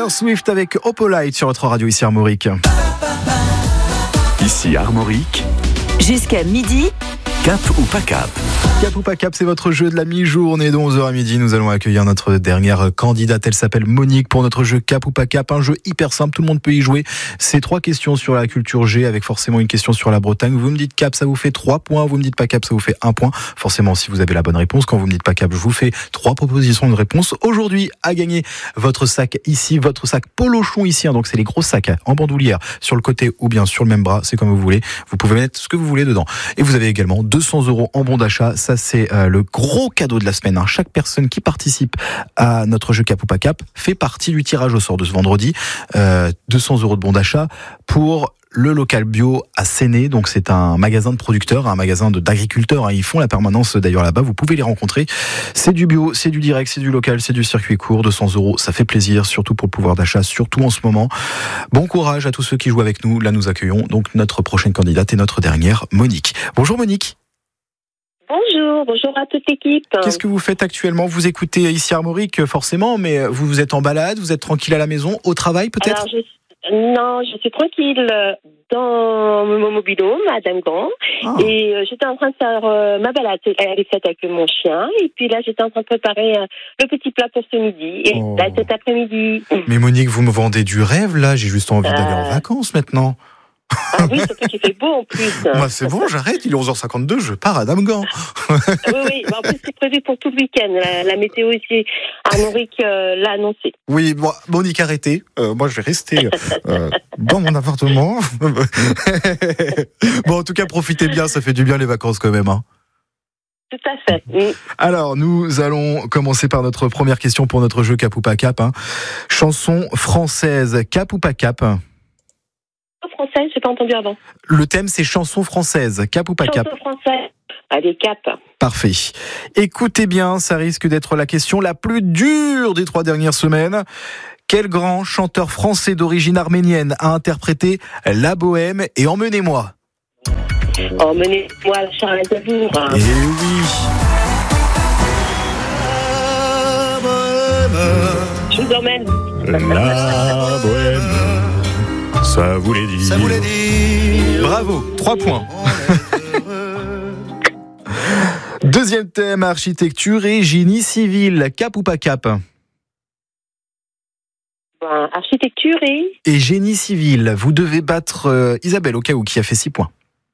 Taylor Swift avec Opalite sur votre radio ici Armorique. Ici Armorique. Jusqu'à midi. Cap ou pas cap? Cap ou pas cap, c'est votre jeu de la mi-journée de 11h à midi. Nous allons accueillir notre dernière candidate. Elle s'appelle Monique pour notre jeu Cap ou pas cap. Un jeu hyper simple, tout le monde peut y jouer. C'est 3 questions sur la culture G avec forcément une question sur la Bretagne. Vous me dites cap, ça vous fait 3 points. Vous me dites pas cap, ça vous fait 1 point. Forcément, si vous avez la bonne réponse, quand vous me dites pas cap, je vous fais 3 propositions de réponse. Aujourd'hui, à gagner votre sac ici, votre sac Polochon ici. Donc c'est les gros sacs en bandoulière sur le côté ou bien sur le même bras. C'est comme vous voulez. Vous pouvez mettre ce que vous voulez dedans. Et vous avez également 200 € en bon d'achat. Ça, c'est le gros cadeau de la semaine. Chaque personne qui participe à notre jeu Cap ou pas cap fait partie du tirage au sort de ce vendredi. 200 € de bon d'achat pour le local bio à Séné. Donc c'est un magasin de producteurs, un magasin d'agriculteurs. Ils font la permanence d'ailleurs là-bas. Vous pouvez les rencontrer. C'est du bio, c'est du direct, c'est du local, c'est du circuit court. 200 €, ça fait plaisir, surtout pour le pouvoir d'achat, surtout en ce moment. Bon courage à tous ceux qui jouent avec nous. Là, nous accueillons donc notre prochaine candidate et notre dernière, Monique. Bonjour Monique. Bonjour à toute l'équipe. Qu'est-ce que vous faites actuellement? Vous écoutez ici Armorique forcément, mais vous êtes en balade, vous êêtes tranquille à la maison, au travail peut-être? Alors, je suis tranquille dans mon mobil-home à Damgan. Et j'étais en train de faire ma balade. Elle est faite avec mon chien. Et puis là, j'étais en train de préparer le petit plat pour ce midi. Et là, cet après-midi. Mais Monique, vous me vendez du rêve là. J'ai juste envie d'aller en vacances maintenant. Ah oui, surtout qu'il fait beau en plus. Moi, c'est bon, j'arrête, il est 11h52, je pars à Damgan. Oui, en plus c'est prévu pour tout le week-end. La météo ici, Armorique l'a annoncé. Oui, bon, Monique, arrêtez. Moi, je vais rester dans mon appartement. Bon, en tout cas, profitez bien, ça fait du bien les vacances quand même. Tout à fait. Alors, nous allons commencer par notre première question pour notre jeu Cap ou pas cap. Chanson française, cap ou pas cap? Française, j'ai pas entendu avant. Le thème, c'est chanson française, cap ou pas cap? Chanson française, allez, cap. Parfait. Écoutez bien, ça risque d'être la question la plus dure des 3 dernières semaines. Quel grand chanteur français d'origine arménienne a interprété La Bohème et Emmenez-moi? Emmenez-moi à Charles Aznavour. Eh oui. Je vous emmène. La Bohème. Ça voulait dire. Bravo, 3 points. Deuxième thème, architecture et génie civil. Cap ou pas cap? Architecture et génie civil. Vous devez battre Isabelle au cas où, qui a fait 6 points.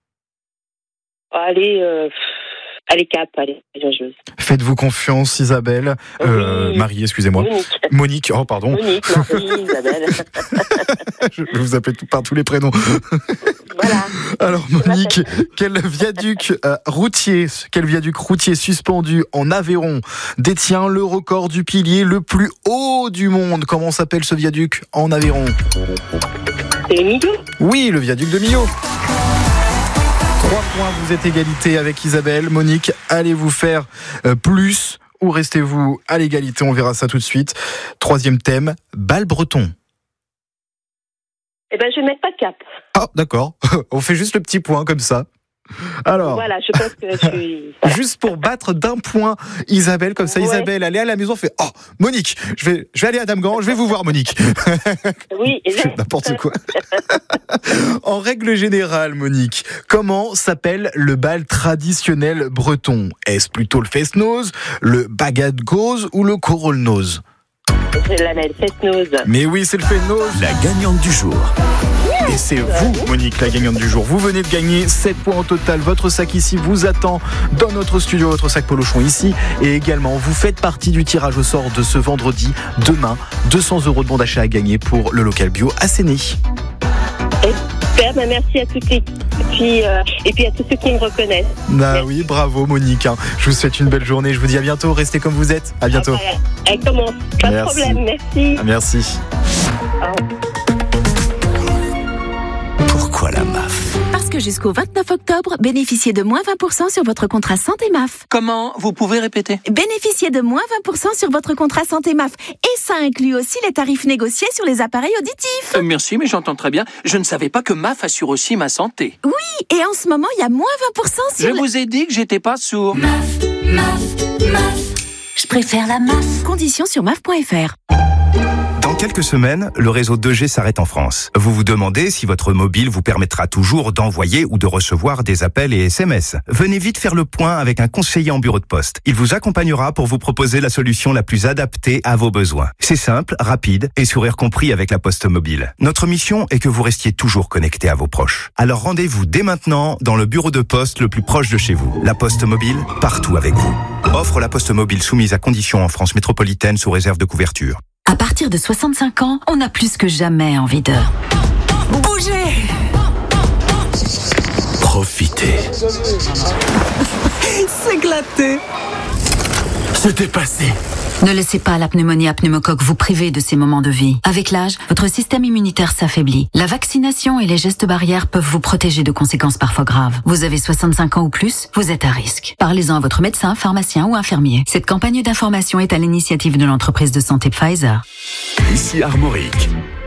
Allez, cap, allez, joueuse. Faites-vous confiance, Isabelle. Marie, excusez-moi. Monique, oh pardon. Monique, Marie, Isabelle. Je vais vous appeler par tous les prénoms. Voilà. Alors Monique, quel viaduc routier suspendu en Aveyron détient le record du pilier le plus haut du monde? Comment s'appelle ce viaduc en Aveyron? C'est Millau? Oui, le viaduc de Millau. 3 points, vous êtes égalité avec Isabelle. Monique, allez-vous faire plus ou restez-vous à l'égalité? On verra ça tout de suite. 3e thème, bal breton. Je vais mettre pas cap. Ah, d'accord. On fait juste le petit point comme ça. Alors, voilà, je pense que je suis... Juste pour battre d'1 point Isabelle, comme ça, ouais. Isabelle, allez à la maison, fait « Oh, Monique, je vais aller à Damgan, je vais vous voir, Monique. » Oui, n'importe quoi. En règle générale, Monique, comment s'appelle le bal traditionnel breton? Est-ce plutôt le fest-noz, le bagat-goz ou le corolnoz? C'est la fest-noz. Mais oui, c'est le fest-noz. La gagnante du jour. Et c'est vous, Monique, la gagnante du jour. Vous venez de gagner 7 points au total. Votre sac ici vous attend dans notre studio, votre sac Polochon ici. Et également, vous faites partie du tirage au sort de ce vendredi. Demain, 200 € de bon d'achat à gagner pour le local bio à Séné. Merci à toutes et puis à tous ceux qui me reconnaissent. Oui, bravo Monique. Je vous souhaite une belle journée. Je vous dis à bientôt. Restez comme vous êtes. À bientôt. Comment? Pas de problème. Merci. Merci. Pourquoi la MAF? Parce que jusqu'au 29 octobre, bénéficiez de moins 20% sur votre contrat santé MAF. Comment? Vous pouvez répéter? Bénéficiez de moins 20% sur votre contrat santé MAF. Et ça inclut aussi les tarifs négociés sur les appareils auditifs. Merci, mais j'entends très bien. Je ne savais pas que MAF assure aussi ma santé. Oui, et en ce moment, il y a moins 20% sur... Je vous ai dit que j'étais pas sourd. MAF. Je préfère la MAF. Conditions sur MAF.fr. Dans quelques semaines, le réseau 2G s'arrête en France. Vous vous demandez si votre mobile vous permettra toujours d'envoyer ou de recevoir des appels et SMS. Venez vite faire le point avec un conseiller en bureau de poste. Il vous accompagnera pour vous proposer la solution la plus adaptée à vos besoins. C'est simple, rapide et sourire compris avec la Poste Mobile. Notre mission est que vous restiez toujours connecté à vos proches. Alors rendez-vous dès maintenant dans le bureau de poste le plus proche de chez vous. La Poste Mobile, partout avec vous. Offre La Poste Mobile soumise à conditions en France métropolitaine sous réserve de couverture. À partir de 65 ans, on a plus que jamais envie de bouger. Profitez. S'éclater. Se dépasser. Ne laissez pas la pneumonie à pneumocoque vous priver de ces moments de vie. Avec l'âge, votre système immunitaire s'affaiblit. La vaccination et les gestes barrières peuvent vous protéger de conséquences parfois graves. Vous avez 65 ans ou plus, vous êtes à risque. Parlez-en à votre médecin, pharmacien ou infirmier. Cette campagne d'information est à l'initiative de l'entreprise de santé Pfizer. Ici Armorique.